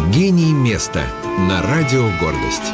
Гений места на радио «Гордость».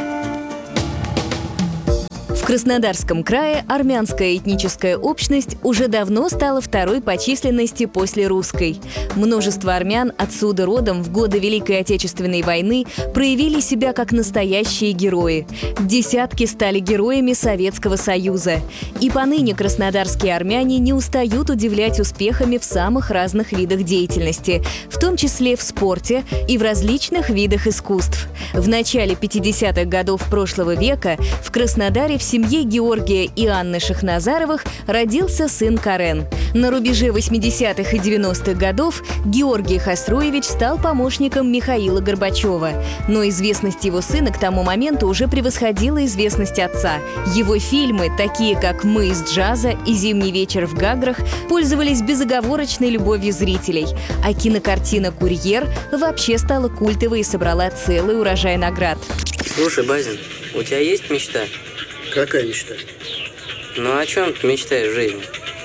В Краснодарском крае армянская этническая общность уже давно стала второй по численности после русской. Множество армян отсюда родом в годы Великой Отечественной войны проявили себя как настоящие герои. Десятки стали героями Советского Союза. И поныне краснодарские армяне не устают удивлять успехами в самых разных видах деятельности, в том числе в спорте и в различных видах искусств. В начале 50-х годов прошлого века в Краснодаре в семье Георгия и Анны Шахназаровых родился сын Карен. На рубеже 80-х и 90-х годов Георгий Хасроевич стал помощником Михаила Горбачева. Но известность его сына к тому моменту уже превосходила известность отца. Его фильмы, такие как «Мы из джаза» и «Зимний вечер в Гаграх», пользовались безоговорочной любовью зрителей. А кинокартина «Курьер» вообще стала культовой и собрала целый урожай наград. Слушай, Базин, у тебя есть мечта? Какая мечта? Ну о чем ты мечтаешь в жизни?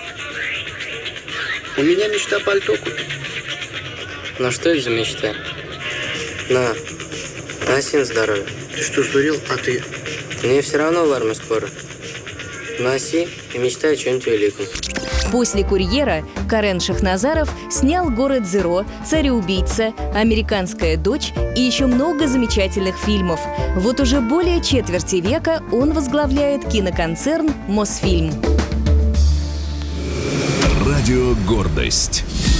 У меня мечта пальто купить. Ну что это за мечта? На, носи на здоровье. Ты что, сдурел? А ты? Мне все равно в армию скоро. Носи и мечтай о чем-нибудь великом. После «Курьера» Карен Шахназаров снял «Город Зеро», «Цареубийца», «Американская дочь» и еще много замечательных фильмов. Вот уже более четверти века он возглавляет киноконцерн «Мосфильм». Радио «Гордость».